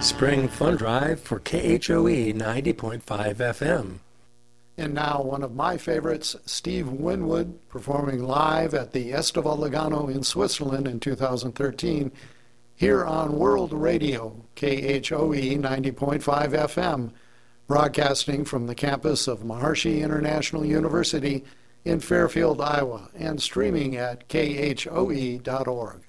Spring Fun Drive for KHOE 90.5 FM. And now one of my favorites, Steve Winwood, performing live at the Estival Lugano in Switzerland in 2013, here on World Radio, KHOE 90.5 FM, broadcasting from the campus of Maharishi International University in Fairfield, Iowa, and streaming at KHOE.org.